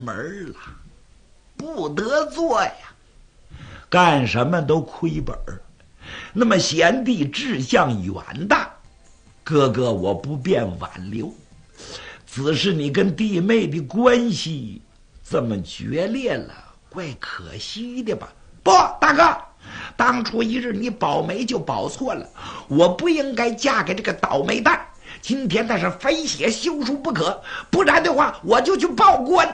门了，不得做呀，干什么都亏本儿。那么贤弟志向远大，哥哥我不便挽留，只是你跟弟妹的关系这么决裂了，怪可惜的吧？不，大哥，当初一日你保媒就保错了，我不应该嫁给这个倒霉蛋，今天他是非写休书不可，不然的话我就去报官。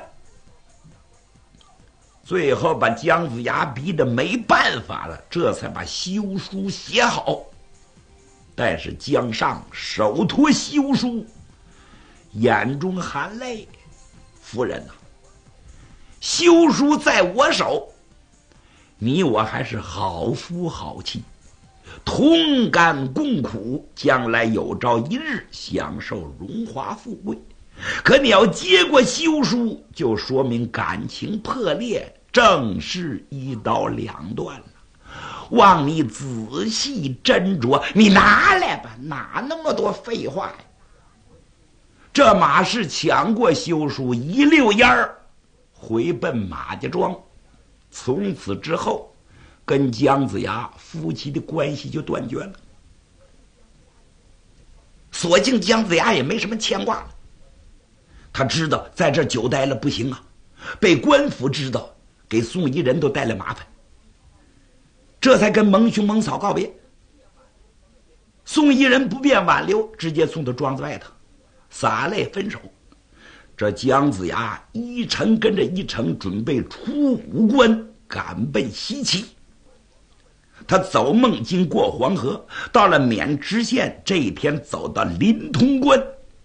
最后把姜子牙逼得没办法了，这才把休书写好。但是姜尚手托休书，眼中含泪：“夫人呐，休书在我手，你我还是好夫好妻，同甘共苦，将来有朝一日享受荣华富贵。可你要接过休书，就说明感情破裂，正是一刀两断了。望你仔细斟酌，你拿来吧，哪那么多废话呀？”这马氏抢过休书，一溜烟儿回奔马家庄。从此之后，跟姜子牙夫妻的关系就断绝了。所幸姜子牙也没什么牵挂了，他知道在这久待了不行啊，被官府知道，给宋夷人都带来麻烦，这才跟蒙兄蒙嫂告别。宋夷人不便挽留，直接送到庄子外头，洒泪分手。这姜子牙一程跟着一程，准备出武关，赶奔西岐。他走孟津，过黄河，到了渑池县，这一天走到临潼关。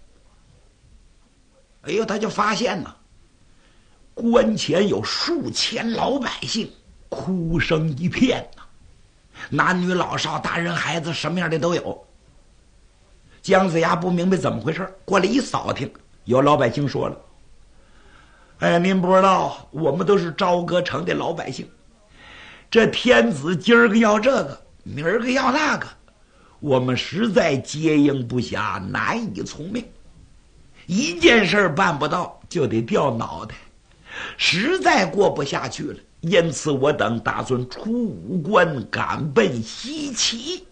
哎呦，他就发现了关前有数千老百姓，哭声一片呐，男女老少、大人孩子，什么样的都有。姜子牙不明白怎么回事，过来一扫听，有老百姓说了：“哎，您不知道，我们都是朝歌城的老百姓，这天子今儿个要这个，明儿个要那个，我们实在接应不暇，难以从命。一件事办不到，就得掉脑袋，实在过不下去了。因此我等打算出武关，赶奔西岐。”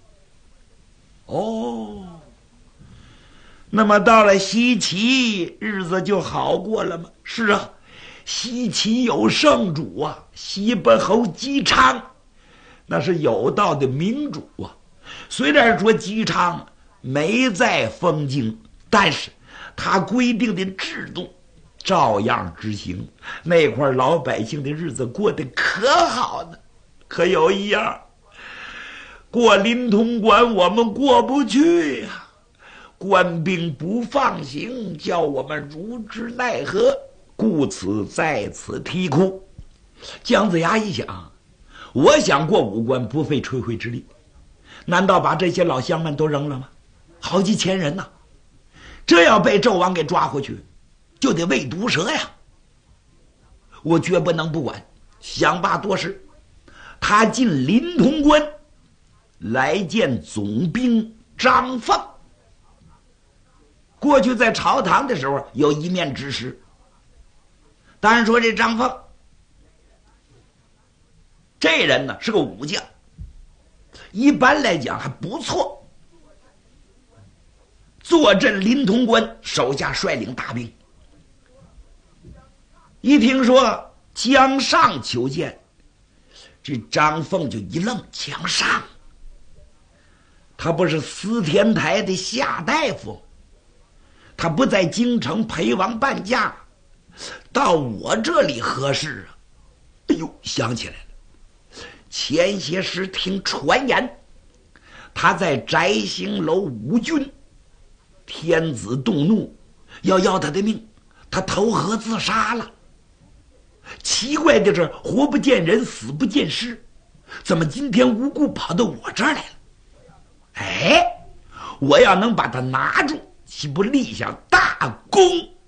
哦，那么到了西岐，日子就好过了吗？是啊，西岐有圣主啊，西伯侯姬昌，那是有道的明主啊。虽然说姬昌没在封京，但是他规定的制度照样执行，那块老百姓的日子过得可好呢。可有一样，过临潼关我们过不去呀，官兵不放行，叫我们如之奈何，故此在此啼哭。姜子牙一想，我想过武关不费吹灰之力，难道把这些老乡们都扔了吗？好几千人呐，这要被纣王给抓回去，就得喂毒蛇呀！我绝不能不管，想罢多时，他进临潼关，来见总兵张凤。过去在朝堂的时候有一面之识，当然说这张凤这人呢是个武将，一般来讲还不错，坐镇临潼关，手下率领大兵。一听说姜尚求见，这张凤就一愣。姜尚他不是司天台的夏大夫，他不在京城陪王伴驾，到我这里何事啊？哎呦，想起来了，前些时听传言，他在摘星楼五军，天子动怒，要他的命，他投河自杀了。奇怪的是，活不见人，死不见尸，怎么今天无故跑到我这儿来了？哎，我要能把他拿住，岂不立下大功？